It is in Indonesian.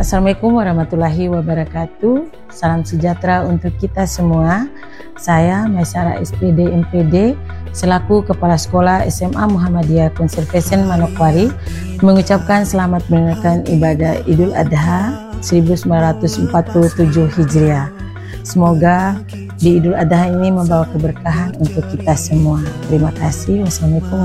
Assalamualaikum warahmatullahi wabarakatuh. Salam sejahtera untuk kita semua. Saya Maisara SPD MPD selaku Kepala Sekolah SMA Muhammadiyah Conservation Manokwari mengucapkan selamat menunaikan ibadah Idul Adha 1947 Hijriah. Semoga di Idul Adha ini membawa keberkahan untuk kita semua. Terima kasih. Wassalamualaikum.